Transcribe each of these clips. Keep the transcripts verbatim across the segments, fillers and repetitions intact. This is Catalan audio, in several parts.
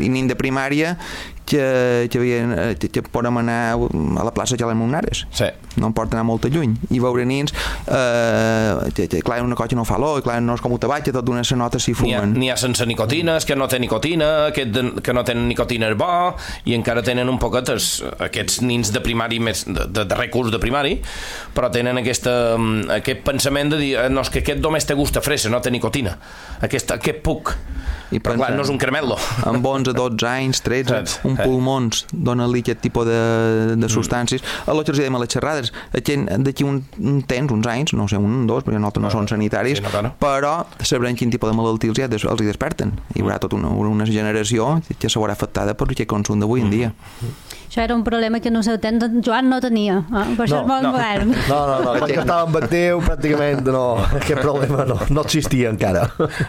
nin de primària que, que, havien, que, que podem anar a la plaça de les Monares. Sí. No em porta anar molt lluny. I veure nins, eh, que, que, clar, una cosa que no fa olor, clar, no és com un tabac, que tot d'una se nota si fumen. N'hi ha, ha sense nicotina, que no té nicotina, que, que no tenen nicotina és bo, i encara tenen un poquet els, aquests nins de primari, més, de, de darrer curs de primari, però tenen aquesta, aquest pensament de dir, no, és que aquest només té gust a fresa, no té nicotina. Aquest, aquest puc. I però pensa, clar, no és un caramello. Amb onze, dotze anys, tretze, un pulmons dona-li aquest tipus de, de substàncies. Mm. A lo que els dèiem a les xerrades, d'aquí un, un temps, uns anys, no sé, un, dos, perquè nosaltres no, no són sanitaris, sí, no, no. Però sabrem quin tipus de malalties ja els hi desperten. Hi haurà tota una, una generació que s'haurà afectada per aquest consum d'avui en dia. Mm. Això era un problema que no sé, Joan no tenia, eh? Per això no, és molt no. modern. No, no, no, quan estava amb Déu pràcticament no, aquest problema no, no existia encara.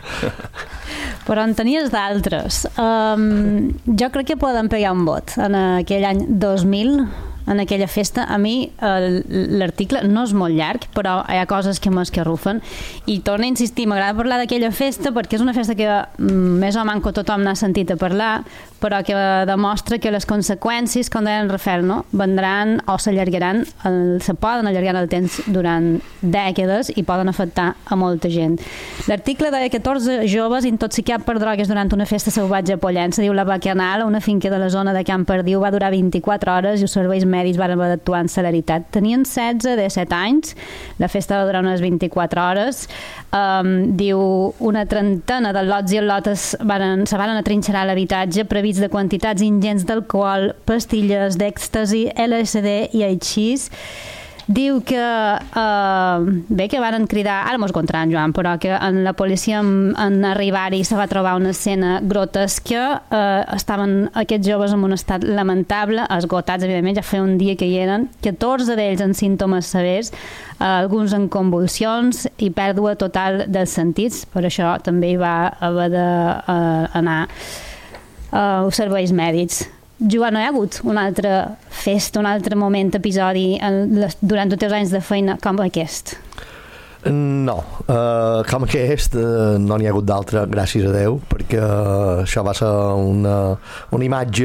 Però en tenies d'altres. Um, jo crec que podem pegar un vot en aquell any dos mil, en aquella festa. A mi l'article no és molt llarg, però hi ha coses que m'escarrufen i torno a insistir, m'agrada parlar d'aquella festa perquè és una festa que més o manco tothom n'ha sentit a parlar, però que demostra que les conseqüències, com deia en Rafael, no? vendran o s'allargaran, se poden allargar el temps durant dècades i poden afectar a molta gent. L'article deia que catorze joves intoxicats per drogues durant una festa salvatge a Pollença, diu la Bacanal, una finca de la zona de Camp Perdiu, va durar vint-i-quatre hores i els serveis mèdics van haver d'actuar amb celeritat. Tenien setze, disset anys, la festa va durar unes vint-i-quatre hores. Um, diu, una trentena de lots i lotes van, se van atrinxerar a l'habitatge previst de quantitats ingents d'alcohol, pastilles d'èxtasi, L S D i així. Diu que uh, bé que van cridar, ara mos contaran Joan, però que en la policia en, en arribar-hi se va trobar una escena grotesca, uh, estaven aquests joves en un estat lamentable, esgotats evidentment, ja feia un dia que hi eren, catorze d'ells en símptomes severs, uh, alguns en convulsions i pèrdua total dels sentits, per això també hi va haver d'anar uh, als serveis mèdics. Joan, no hi ha hagut una altra festa, un altre moment, episodi en les, durant tots els anys de feina com aquest? No, uh, com aquest uh, no n'hi ha hagut d'altre, gràcies a Déu, perquè uh, això va ser una, una imatge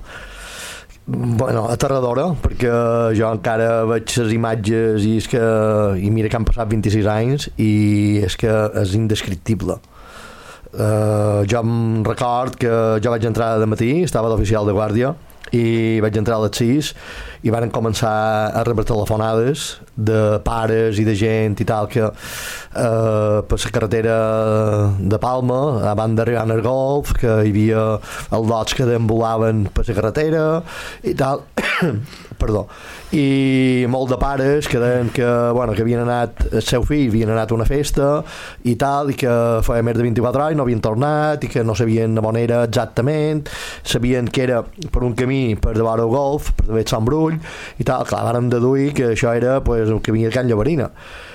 bueno, aterradora, perquè jo encara veig les imatges i és que i mira que han passat vint-i-sis anys i és que és indescriptible. Uh, jo em record que jo vaig entrar de matí, estava d'oficial de guàrdia i vaig entrar a les sis i van començar a rebre telefonades de pares i de gent i tal que uh, per la carretera de Palma abans d'arribar al golf que hi havia els lots que deambulaven per la carretera i tal perdó, i molt de pares que deien que, bueno, que havien anat el seu fill havien anat a una festa i tal, i que feia més de vint-i-quatre anys no havien tornat i que no sabien on era exactament, sabien que era per un camí per davant del golf per davant Sant Brull i tal, clar, vàrem deduir que això era pues, un camí de Can Llobarina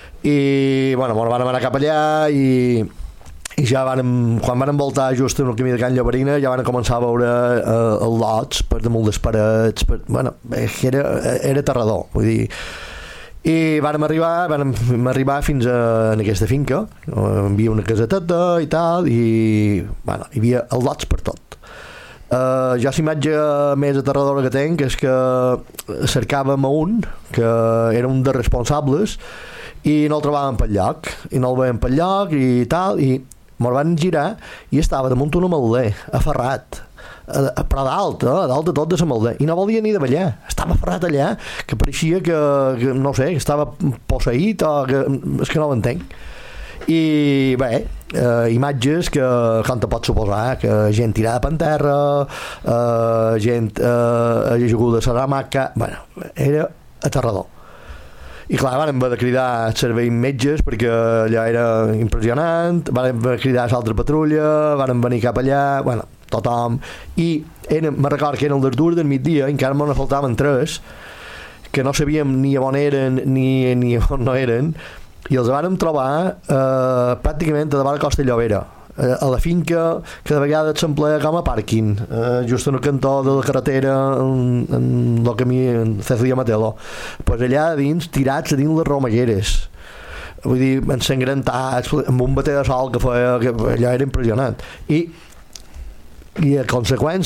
i bueno, bueno vàrem anar cap allà i i ja vàrem, quan vàrem voltar just en el camí de Can Llobarina ja vàrem començar a veure eh, els lots per damunt les parets per, bueno, era, era aterrador vull dir, i vàrem arribar vàrem arribar fins a en aquesta finca hi havia una caseteta i tal i bueno, hi havia els lots per tot. Uh, jo la imatge més aterradora que tenc és que cercàvem a un que era un dels responsables i no el trobàvem pel lloc i no el veiem pel lloc i tal i me'l van girar i estava damunt un amalder aferrat però a dalt, eh? a dalt de tot de l'amalder i no volia ni de ballar, estava aferrat allà que pareixia que, que no sé que estava posseït o que, és que no ho entenc i bé, eh, imatges que com te pots suposar que gent tirada per terra eh, gent eh, ajaguda a la hamaca, bueno, era aterrador i clar, vam haver de cridar serveis metges perquè allò era impressionant vam haver de cridar l'altra patrulla vam venir cap allà, bueno, tothom i era, me record que eren les dues del migdia encara me ne faltaven tres que no sabíem ni on eren ni, ni on no eren i els vàrem trobar eh, pràcticament a davant de Costa Llobera eh, a la finca que de vegades s'emplea com a pàrquing eh, just en el cantó de la carretera en, en el camí en Cecília Matelo pues allà dins tirats a dins les romagueres vull dir, ensangrentats amb un bater de sol que feia que allò era impressionant i i a conseqüència